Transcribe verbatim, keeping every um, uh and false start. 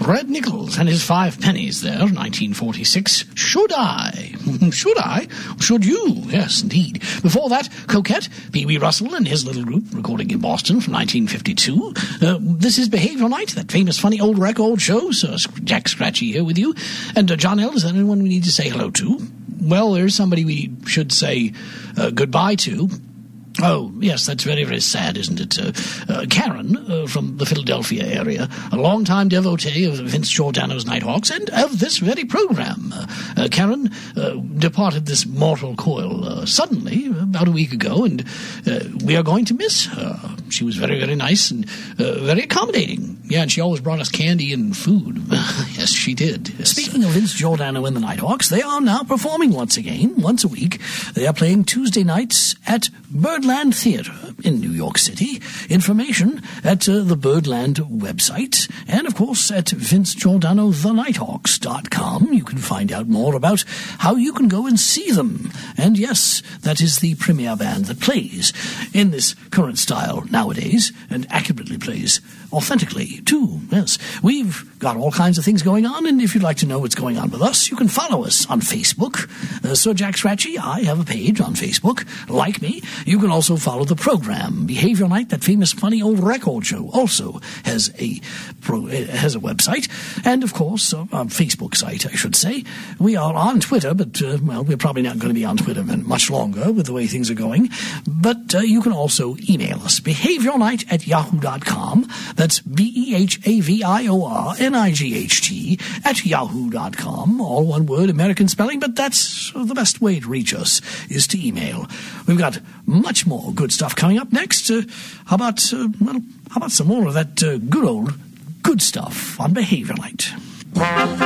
Red Nichols and his five pennies there, nineteen forty-six. Should I? Should I? Should you? Yes, indeed. Before that, Coquette, Pee Wee Russell and his little group, recording in Boston from nineteen fifty-two. Uh, this is Behavioral Night, that famous funny old record show. So Jack Scratchy here with you. And uh, John L., is there anyone we need to say hello to? Well, there's somebody we should say uh, goodbye to. Oh, yes, that's very, very sad, isn't it? Uh, uh, Karen, uh, from the Philadelphia area, a long-time devotee of Vince Giordano's Nighthawks and of this very program. Uh, uh, Karen uh, departed this mortal coil uh, suddenly, about a week ago, and uh, we are going to miss her. She was very, very nice and uh, very accommodating. Yeah, and she always brought us candy and food. Yes, she did. Yes. Speaking of Vince Giordano and the Nighthawks, they are now performing once again, once a week. They are playing Tuesday nights at Birdland Theatre in New York City. Information at uh, the Birdland website, and of course at vince giordano the nighthawks dot com. You can find out more about how you can go and see them. And yes, that is the premier band that plays in this current style nowadays, and accurately plays authentically too. Yes, we've got all kinds of things going on, and if you'd like to know what's going on with us, you can follow us on Facebook. Uh, Sir Jack Scratchy, I have a page on Facebook. Like me. You can also follow the program. Behavioral Night, that famous funny old record show, also has a pro, has a website, and of course, uh, a Facebook site, I should say. We are on Twitter, but uh, well, we're probably not going to be on Twitter much longer with the way things are going. But uh, you can also email us, behaviornight at yahoo dot com. That's B E H A V I O R N I G H T at yahoo dot com. All one word, American spelling, but that's the best way to reach us, is to email. We've got much more good stuff coming up next. Uh, how about uh, well, how about some more of that uh, good old good stuff on Behavior Night?